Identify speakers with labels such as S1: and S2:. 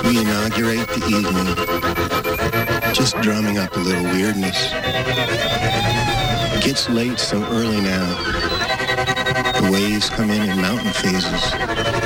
S1: We inaugurate the evening, just drumming up a little weirdness. It gets late so early now. The waves come in mountain phases.